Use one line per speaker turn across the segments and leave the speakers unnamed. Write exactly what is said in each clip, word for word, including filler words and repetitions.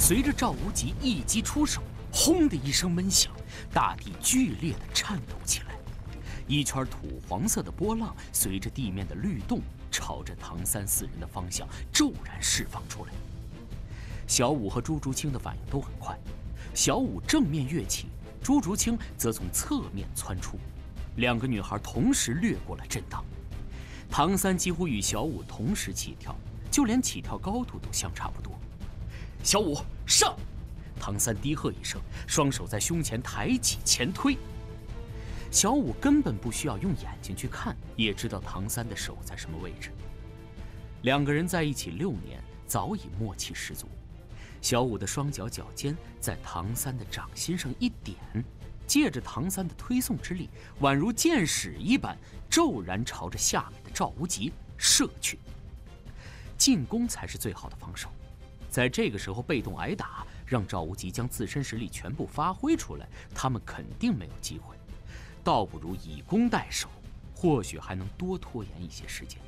随着赵无极一击出手，轰的一声闷响，大地剧烈的颤抖起来，一圈土黄色的波浪随着地面的律动，朝着唐三四人的方向骤然释放出来。小五和朱竹清的反应都很快，小五正面跃起，朱竹清则从侧面窜出，两个女孩同时掠过了震荡。唐三几乎与小五同时起跳，就连起跳高度都相差不多。小五上！唐三低喝一声，双手在胸前抬起前推。小五根本不需要用眼睛去看，也知道唐三的手在什么位置。两个人在一起六年，早已默契十足。小五的双脚脚尖在唐三的掌心上一点，借着唐三的推送之力，宛如箭矢一般，骤然朝着下面的赵无极射去。进攻才是最好的防守，在这个时候被动挨打，让赵无极将自身实力全部发挥出来，他们肯定没有机会。倒不如以攻代守，或许还能多拖延一些时间。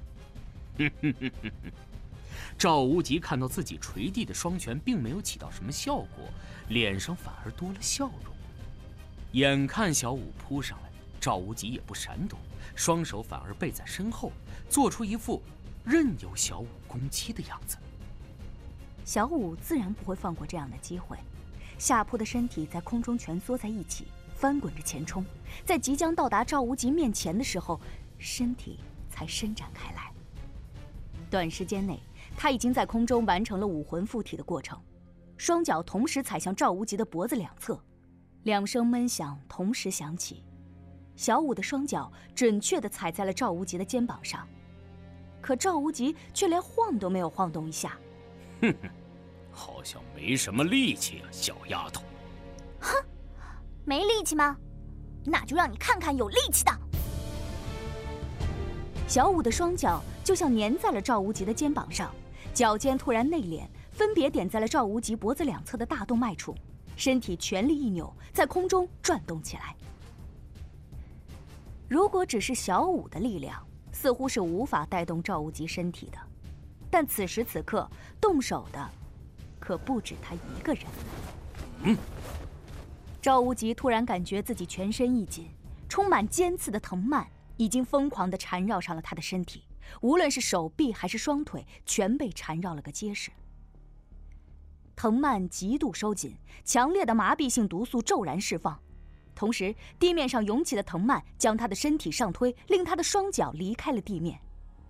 赵无极看到自己垂地的双拳并没有起到什么效果，脸上反而多了笑容。眼看小五扑上来，赵无极也不闪躲，双手反而背在身后，做出一副任由小五攻击的样子。
小五自然不会放过这样的机会，下扑的身体在空中蜷缩在一起，翻滚着前冲，在即将到达赵无极面前的时候，身体才伸展开来。短时间内，他已经在空中完成了武魂附体的过程，双脚同时踩向赵无极的脖子两侧，两声闷响同时响起，小五的双脚准确地踩在了赵无极的肩膀上，可赵无极却连晃都没有晃动一下。
哼哼，好像没什么力气啊，小丫头。
哼，没力气吗？那就让你看看有力气的。
小五的双脚就像粘在了赵无极的肩膀上，脚尖突然内敛，分别点在了赵无极脖子两侧的大动脉处，身体全力一扭，在空中转动起来。如果只是小五的力量，似乎是无法带动赵无极身体的，但此时此刻动手的可不止他一个人。
嗯，
赵无极突然感觉自己全身一紧，充满尖刺的藤蔓已经疯狂地缠绕上了他的身体，无论是手臂还是双腿，全被缠绕了个结实。藤蔓极度收紧，强烈的麻痹性毒素骤然释放，同时地面上涌起的藤蔓将他的身体上推，令他的双脚离开了地面。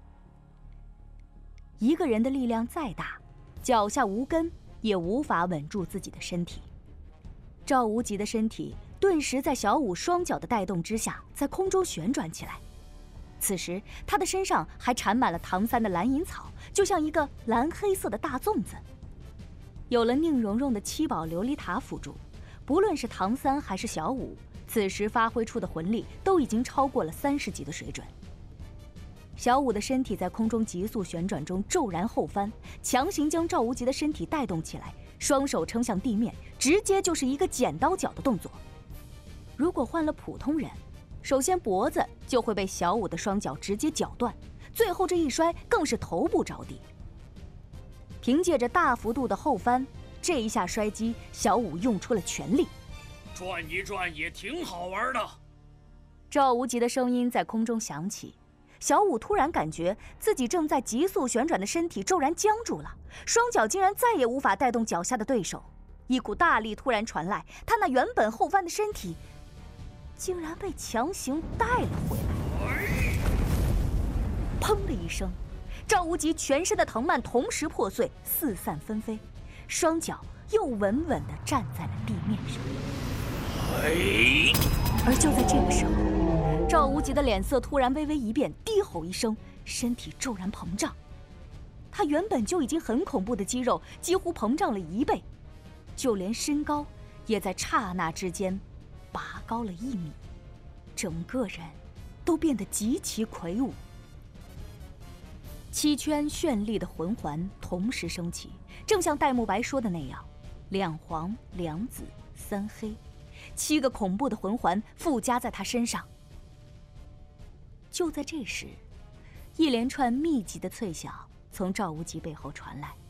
一个人的力量再大，脚下无根也无法稳住自己的身体。赵无极的身体顿时在小五双脚的带动之下，在空中旋转起来。此时他的身上还缠满了唐三的蓝银草，就像一个蓝黑色的大粽子。有了宁荣荣的七宝琉璃塔辅助，不论是唐三还是小五，此时发挥出的魂力都已经超过了三十级的水准。小五的身体在空中急速旋转中骤然后翻，强行将赵无极的身体带动起来，双手撑向地面，直接就是一个剪刀脚的动作。如果换了普通人，首先脖子就会被小五的双脚直接绞断，最后这一摔更是头部着地。凭借着大幅度的后翻，这一下摔击，小五用出了全力。
转一转也挺好玩的。
赵无极的声音在空中响起，小五突然感觉自己正在急速旋转的身体骤然僵住了，双脚竟然再也无法带动脚下的对手，一股大力突然传来，他那原本后翻的身体竟然被强行带了回来。砰的一声，赵无极全身的藤蔓同时破碎，四散纷飞，双脚又稳稳地站在了地面上。而就在这个时候，赵无极的脸色突然微微一变，低吼一声，身体骤然膨胀。他原本就已经很恐怖的肌肉几乎膨胀了一倍，就连身高也在刹那之间拔高了一米，整个人都变得极其魁梧。七圈绚丽的魂环同时升起，正像戴沐白说的那样，两黄两紫三黑，七个恐怖的魂环附加在他身上。就在这时，一连串密集的脆响从赵无极背后传来，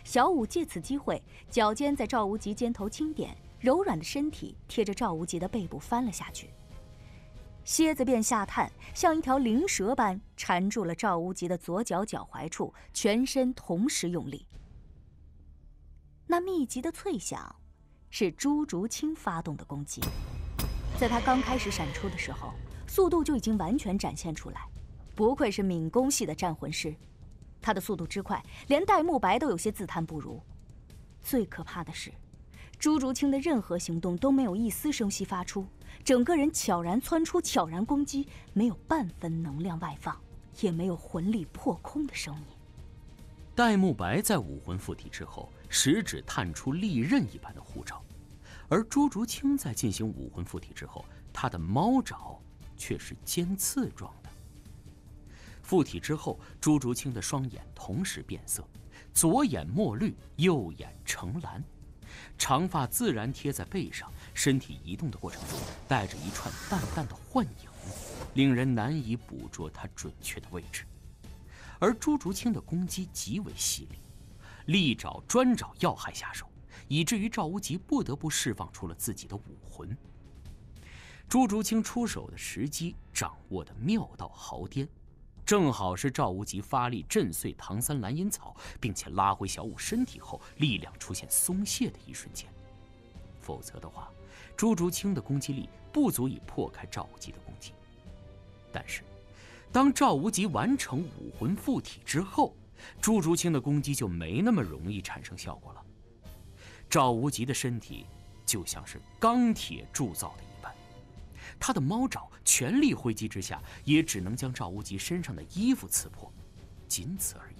小五借此机会，脚尖在赵无极肩头轻点，柔软的身体贴着赵无极的背部翻了下去。蝎子变下探，像一条灵蛇般缠住了赵无极的左脚脚踝处，全身同时用力。那密集的脆响，是朱竹清发动的攻击。在他刚开始闪出的时候，速度就已经完全展现出来，不愧是敏攻系的战魂师。他的速度之快，连戴沐白都有些自叹不如。最可怕的是，朱竹清的任何行动都没有一丝声息发出，整个人悄然窜出，悄然攻击，没有半分能量外放，也没有魂力破空的声音。
戴沐白在武魂附体之后，食指探出利刃一般的护爪，而朱竹清在进行武魂附体之后，他的猫爪却是尖刺状的。附体之后，朱竹清的双眼同时变色，左眼墨绿，右眼橙蓝，长发自然贴在背上，身体移动的过程中带着一串淡淡的幻影，令人难以捕捉它准确的位置。而朱竹清的攻击极为犀利，利爪专找要害下手，以至于赵无极不得不释放出了自己的武魂。朱竹清出手的时机掌握得妙到毫巅，正好是赵无极发力震碎唐三蓝银草，并且拉回小五身体后，力量出现松懈的一瞬间。否则的话，朱竹清的攻击力不足以破开赵无极的攻击。但是，当赵无极完成武魂附体之后，朱竹清的攻击就没那么容易产生效果了。赵无极的身体就像是钢铁铸造的一般，他的猫爪全力挥击之下，也只能将赵无极身上的衣服刺破，仅此而已。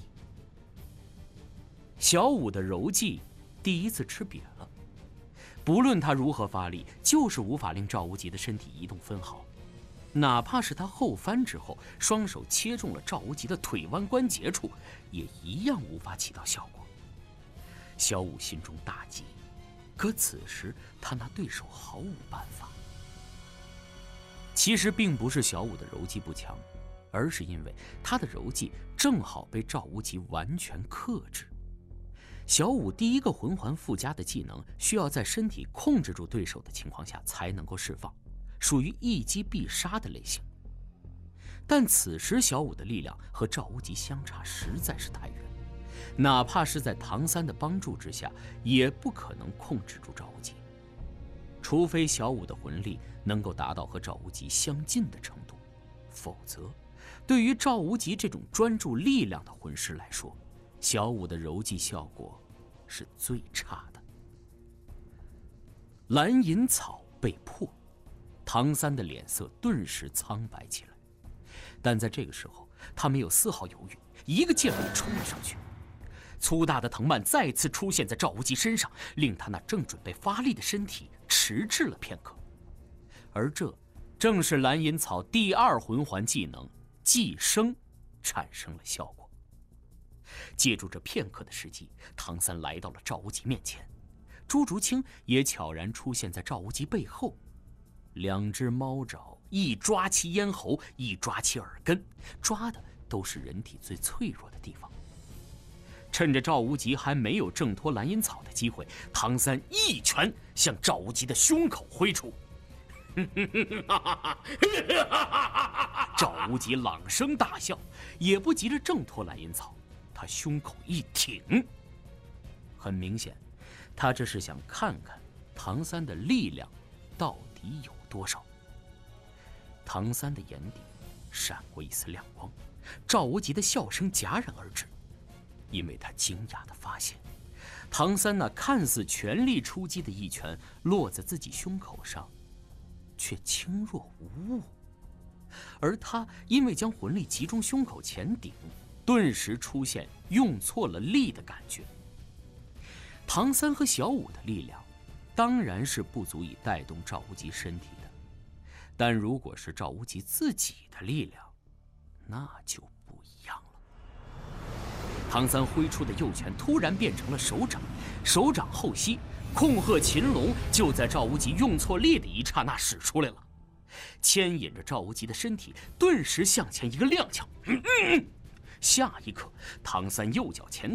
小五的柔技第一次吃瘪了，不论他如何发力，就是无法令赵无极的身体移动分毫。哪怕是他后翻之后，双手切中了赵无极的腿弯关节处，也一样无法起到效果。小五心中大急，可此时他拿对手毫无办法。其实并不是小五的柔技不强，而是因为他的柔技正好被赵无极完全克制。小五第一个魂环附加的技能需要在身体控制住对手的情况下才能够释放，属于一击必杀的类型。但此时小五的力量和赵无极相差实在是太远，哪怕是在唐三的帮助之下，也不可能控制住赵无极。除非小五的魂力能够达到和赵无极相近的程度，否则对于赵无极这种专注力量的魂师来说，小五的柔技效果是最差的。蓝银草被破，唐三的脸色顿时苍白起来，但在这个时候他没有丝毫犹豫，一个箭步冲了上去。粗大的藤蔓再次出现在赵无极身上，令他那正准备发力的身体迟滞了片刻。而这正是蓝银草第二魂环技能寄生产生了效果。借助这片刻的时机，唐三来到了赵无极面前，朱竹清也悄然出现在赵无极背后，两只猫爪一抓其咽喉，一抓其耳根，抓的都是人体最脆弱的地方。趁着赵无极还没有挣脱蓝银草的机会，唐三一拳向赵无极的胸口挥出。赵无极朗声大笑，也不急着挣脱蓝银草，他胸口一挺。很明显，他这是想看看唐三的力量到底有多少。唐三的眼底闪过一丝亮光，赵无极的笑声戛然而止，因为他惊讶地发现，唐三那看似全力出击的一拳落在自己胸口上，却轻若无物，而他因为将魂力集中胸口前顶，顿时出现用错了力的感觉。唐三和小五的力量当然是不足以带动赵无极身体的，但如果是赵无极自己的力量，那就不一样了。唐三挥出的右拳突然变成了手掌，手掌后吸，控鹤擒龙就在赵无极用错力的一刹那使出来了，牵引着赵无极的身体顿时向前一个踉跄。嗯嗯、下一刻，唐三右脚前探，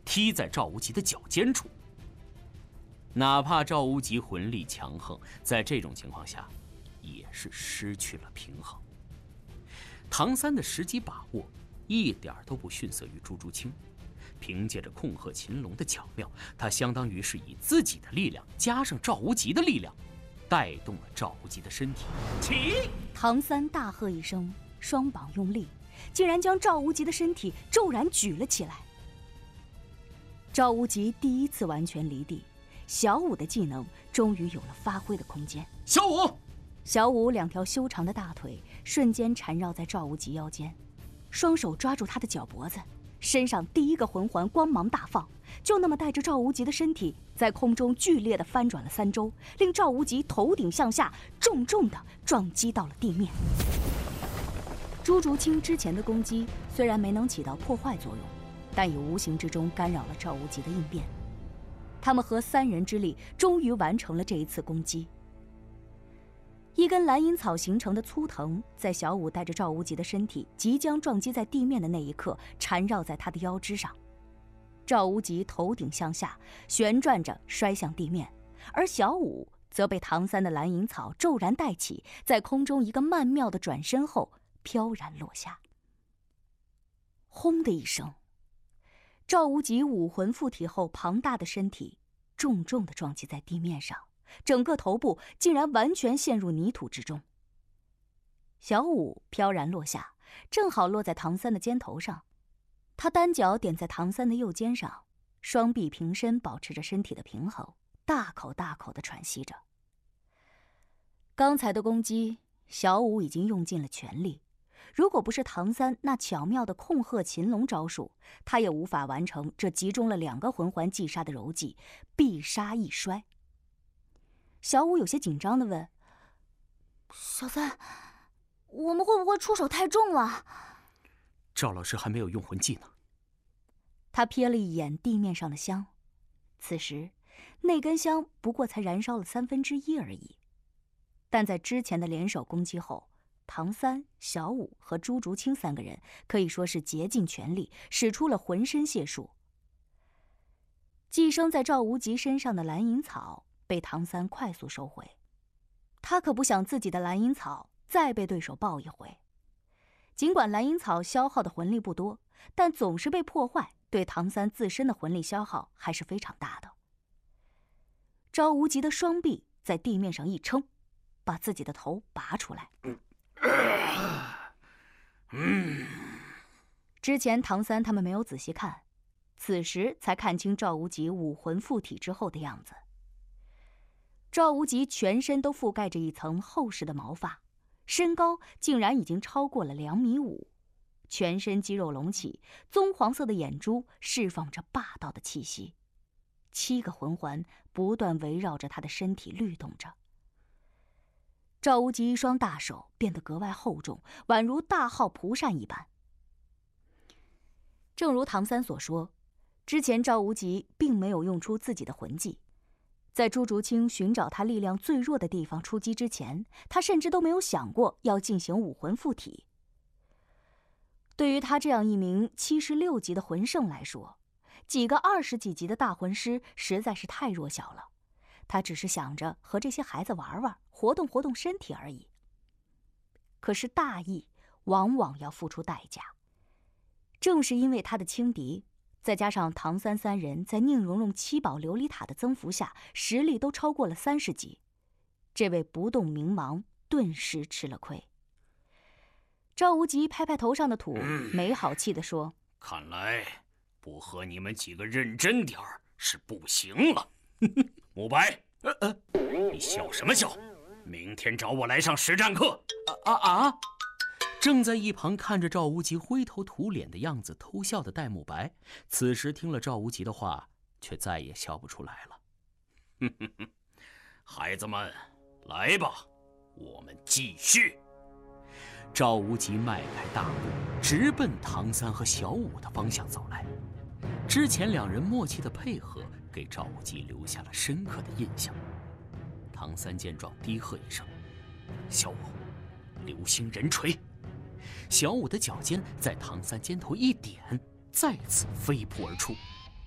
踢在赵无极的脚尖处。哪怕赵无极魂力强横，在这种情况下，也是失去了平衡。唐三的时机把握一点都不逊色于朱竹清，凭借着控鹤擒龙的巧妙，他相当于是以自己的力量加上赵无极的力量，带动了赵无极的身体。起！
唐三大喝一声，双膀用力，竟然将赵无极的身体骤然举了起来。赵无极第一次完全离地，小舞的技能终于有了发挥的空间。
小舞，
小舞两条修长的大腿瞬间缠绕在赵无极腰间，双手抓住他的脚脖子，身上第一个魂环光芒大放，就那么带着赵无极的身体在空中剧烈地翻转了三周，令赵无极头顶向下重重地撞击到了地面。朱竹清之前的攻击虽然没能起到破坏作用，但也无形之中干扰了赵无极的应变。他们合三人之力，终于完成了这一次攻击。一根蓝银草形成的粗藤，在小舞带着赵无极的身体即将撞击在地面的那一刻，缠绕在他的腰肢上。赵无极头顶向下旋转着摔向地面，而小舞则被唐三的蓝银草骤然带起，在空中一个曼妙的转身后飘然落下。轰的一声，赵无极武魂附体后庞大的身体重重地撞击在地面上，整个头部竟然完全陷入泥土之中。小舞飘然落下，正好落在唐三的肩头上。他单脚点在唐三的右肩上，双臂平伸，保持着身体的平衡，大口大口地喘息着。刚才的攻击，小舞已经用尽了全力，如果不是唐三那巧妙的控鹤擒龙招数，他也无法完成这集中了两个魂环击杀的柔技必杀一摔。小舞有些紧张地问：“
小三，我们会不会出手太重了？”
赵老师还没有用魂技呢。
他瞥了一眼地面上的香，此时那根香不过才燃烧了三分之一而已。但在之前的联手攻击后，唐三、小舞和朱竹清三个人可以说是竭尽全力，使出了浑身解数。寄生在赵无极身上的蓝银草被唐三快速收回，他可不想自己的蓝银草再被对手爆一回。尽管蓝银草消耗的魂力不多，但总是被破坏，对唐三自身的魂力消耗还是非常大的。赵无极的双臂在地面上一撑，把自己的头拔出来。
嗯，
之前唐三他们没有仔细看，此时才看清赵无极武魂附体之后的样子。赵无极全身都覆盖着一层厚实的毛发，身高竟然已经超过了两米五，全身肌肉隆起，棕黄色的眼珠释放着霸道的气息，七个魂环不断围绕着他的身体律动着。赵无极一双大手变得格外厚重，宛如大号蒲扇一般。正如唐三所说，之前赵无极并没有用出自己的魂技，在朱竹清寻找他力量最弱的地方出击之前，他甚至都没有想过要进行武魂附体。对于他这样一名七十六级的魂圣来说，几个二十几级的大魂师实在是太弱小了。他只是想着和这些孩子玩玩，活动活动身体而已。可是大义往往要付出代价。正是因为他的轻敌，再加上唐三三人在宁荣荣七宝琉璃塔的增幅下，实力都超过了三十级，这位不动明王顿时吃了亏。赵无极拍拍头上的土，嗯、没好气地说：“
看来不和你们几个认真点儿是不行了。慕白，呃呃，你笑什么笑？明天找我来上实战课。啊啊啊！”正在一旁看着赵无极灰头土脸的样子偷笑的戴沐白，此时听了赵无极的话，却再也笑不出来了。哼哼哼，孩子们，来吧，我们继续。赵无极迈开大步，直奔唐三和小舞的方向走来。之前两人默契的配合，给赵无极留下了深刻的印象。唐三见状，低喝一声：“小舞，流星人锤！”小舞的脚尖在唐三肩头一点，再次飞扑而出。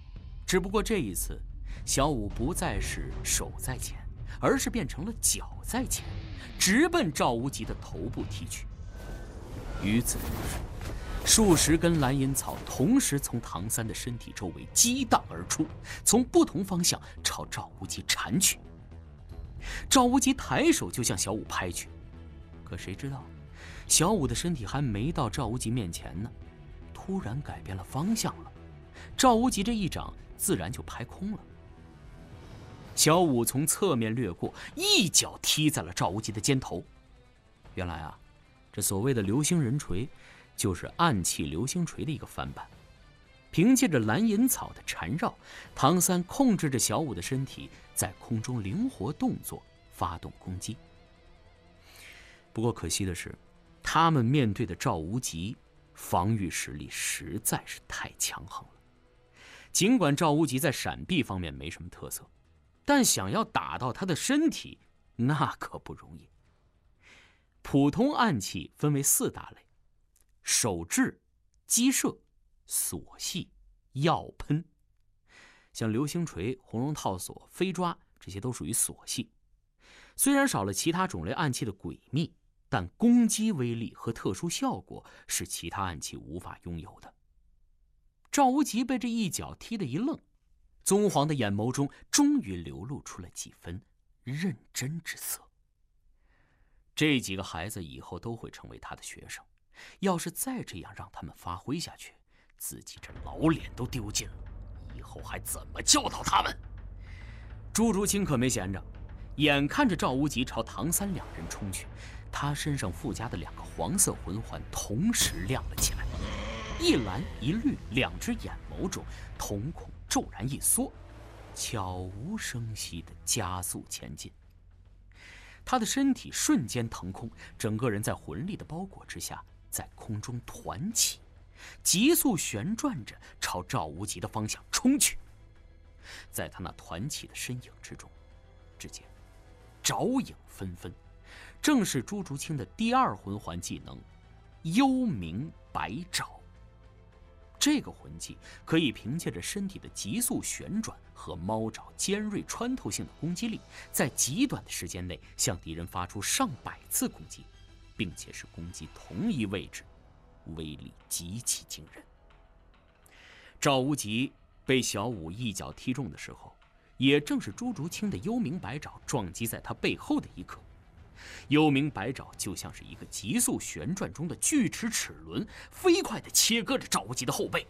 只不过这一次，小五不再是手在前，而是变成了脚在前，直奔赵无极的头部踢去。与此同时，数十根蓝银草同时从唐三的身体周围激荡而出，从不同方向朝赵无极缠去。赵无极抬手就向小五拍去，可谁知道，小五的身体还没到赵无极面前呢，突然改变了方向了。赵无极这一掌自然就拍空了。小五从侧面掠过，一脚踢在了赵无极的肩头。原来啊，这所谓的流星人锤，就是暗器流星锤的一个翻版。凭借着蓝银草的缠绕，唐三控制着小五的身体在空中灵活动作，发动攻击。不过可惜的是，他们面对的赵无极防御实力实在是太强横了。尽管赵无极在闪避方面没什么特色，但想要打到他的身体，那可不容易。普通暗器分为四大类：手制、击射、锁系、药喷。像流星锤、红绒套索、飞抓，这些都属于锁系。虽然少了其他种类暗器的诡秘，但攻击威力和特殊效果是其他暗器无法拥有的。赵无极被这一脚踢得一愣，棕黄的眼眸中终于流露出了几分认真之色。这几个孩子以后都会成为他的学生，要是再这样让他们发挥下去，自己这老脸都丢尽了，以后还怎么教导他们？朱竹清可没闲着，眼看着赵无极朝唐三两人冲去，他身上附加的两个黄色魂环同时亮了起来，一蓝一绿，两只眼眸中瞳孔骤然一缩，悄无声息地加速前进。他的身体瞬间腾空，整个人在魂力的包裹之下，在空中团起，急速旋转着朝赵无极的方向冲去。在他那团起的身影之中，只见爪影纷纷，正是朱竹清的第二魂环技能幽冥百爪。这个魂技可以凭借着身体的急速旋转和猫爪尖锐穿透性的攻击力，在极短的时间内向敌人发出上百次攻击，并且是攻击同一位置，威力极其惊人。赵无极被小五一脚踢中的时候，也正是朱竹清的幽冥百爪撞击在他背后的一刻。幽冥百爪就像是一个急速旋转中的锯齿齿轮，飞快地切割着赵无极的后背。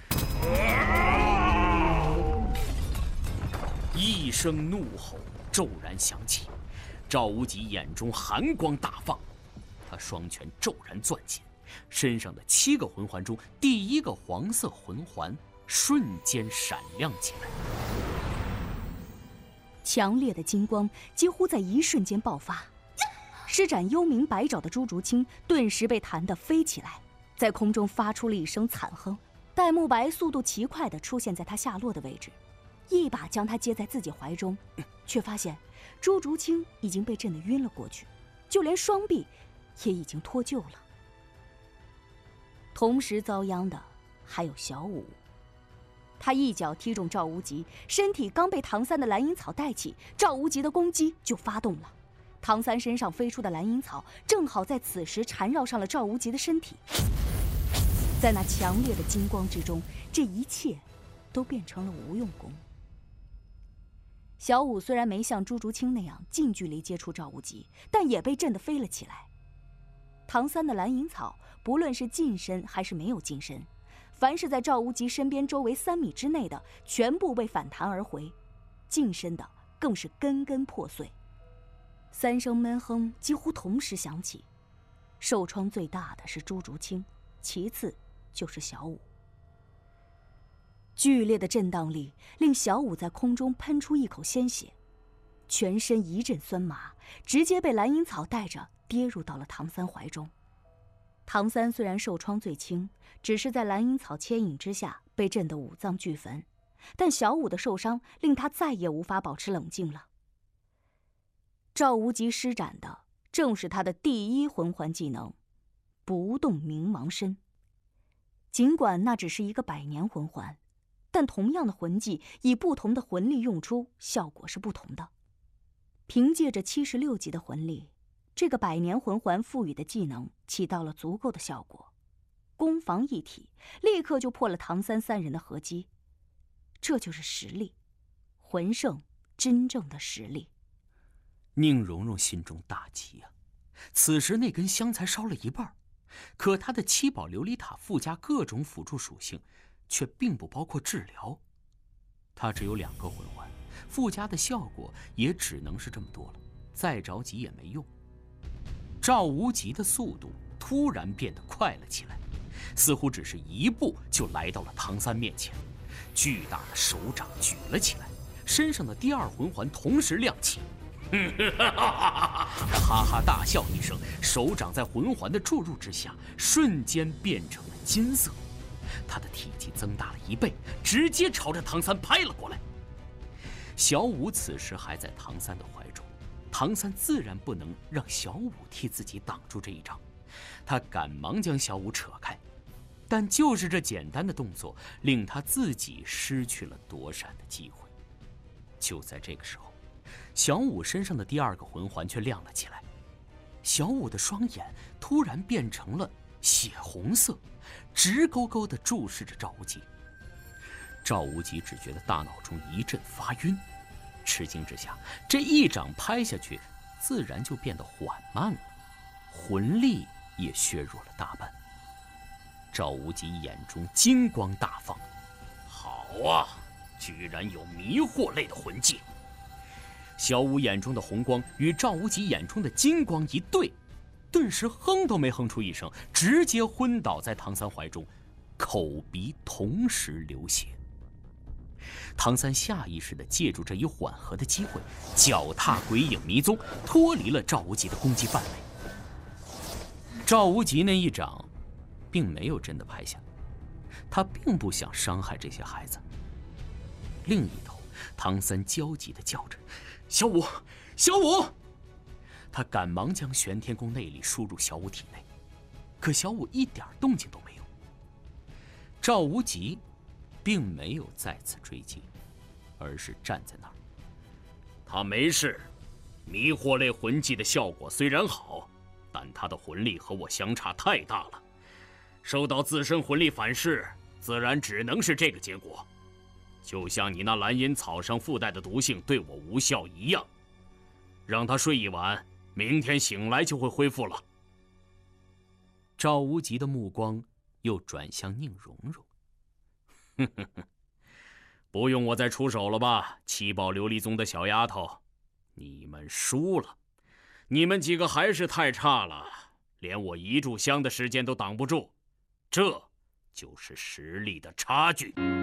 一声怒吼骤然响起，赵无极眼中寒光大放，他双拳骤然攥紧，身上的七个魂环中第一个黄色魂环瞬间闪亮起来，
强烈的金光几乎在一瞬间爆发。施展幽冥百爪的朱竹清顿时被弹得飞起来，在空中发出了一声惨哼。戴沐白速度奇快地出现在他下落的位置，一把将他接在自己怀中，却发现朱竹清已经被震得晕了过去，就连双臂也已经脱臼了。同时遭殃的还有小五，他一脚踢中赵无极，身体刚被唐三的蓝银草带起，赵无极的攻击就发动了。唐三身上飞出的蓝银草正好在此时缠绕上了赵无极的身体，在那强烈的金光之中，这一切都变成了无用功。小五虽然没像朱竹清那样近距离接触赵无极，但也被震得飞了起来。唐三的蓝银草不论是近身还是没有近身，凡是在赵无极身边周围三米之内的，全部被反弹而回，近身的更是根根破碎。三声闷哼几乎同时响起，受创最大的是朱竹清，其次就是小五。剧烈的震荡力令小五在空中喷出一口鲜血，全身一阵酸麻，直接被蓝银草带着跌入到了唐三怀中。唐三虽然受创最轻，只是在蓝银草牵引之下被震得五脏俱焚，但小五的受伤令他再也无法保持冷静了。赵无极施展的正是他的第一魂环技能不动冥王身。尽管那只是一个百年魂环， 但同样的魂技，以不同的魂力用出，效果是不同的。凭借着七十六级的魂力，这个百年魂环赋予的技能起到了足够的效果，攻防一体，立刻就破了唐三三人的合击。这就是实力，魂圣真正的实力。
宁荣荣心中大急呀、啊！此时那根香才烧了一半，可她的七宝琉璃塔附加各种辅助属性，却并不包括治疗。她只有两个魂环，附加的效果也只能是这么多了，再着急也没用。赵无极的速度突然变得快了起来，似乎只是一步就来到了唐三面前，巨大的手掌举了起来，身上的第二魂环同时亮起。他哈哈大笑一声，手掌在魂环的注入之下，瞬间变成了金色。他的体积增大了一倍，直接朝着唐三拍了过来。小舞此时还在唐三的怀中，唐三自然不能让小舞替自己挡住这一招，他赶忙将小舞扯开，但就是这简单的动作，令他自己失去了躲闪的机会。就在这个时候，小舞身上的第二个魂环却亮了起来，小舞的双眼突然变成了血红色，直勾勾地注视着赵无极。赵无极只觉得大脑中一阵发晕，吃惊之下，这一掌拍下去，自然就变得缓慢了，魂力也削弱了大半。赵无极眼中金光大放，好啊，居然有迷惑类的魂技！小舞眼中的红光与赵无极眼中的金光一对，顿时哼都没哼出一声，直接昏倒在唐三怀中，口鼻同时流血。唐三下意识地借助这一缓和的机会，脚踏鬼影迷踪，脱离了赵无极的攻击范围。赵无极那一掌并没有真的拍下，他并不想伤害这些孩子。另一头，唐三焦急地叫着：“小舞，小舞！”他赶忙将玄天宫内力输入小舞体内，可小舞一点动静都没有。赵无极并没有再次追击，而是站在那儿。他没事，迷惑类魂技的效果虽然好，但他的魂力和我相差太大了，受到自身魂力反噬，自然只能是这个结果。就像你那蓝银草上附带的毒性对我无效一样，让他睡一晚，明天醒来就会恢复了。赵无极的目光又转向宁荣荣，哼哼哼，不用我再出手了吧，七宝琉璃宗的小丫头，你们输了，你们几个还是太差了，连我一炷香的时间都挡不住，这就是实力的差距。